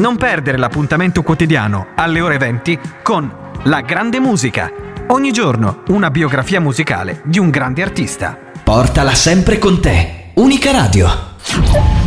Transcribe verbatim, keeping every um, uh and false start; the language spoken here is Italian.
Non perdere l'appuntamento quotidiano alle ore venti con La Grande Musica. Ogni giorno una biografia musicale di un grande artista. Portala sempre con te. Unica Radio.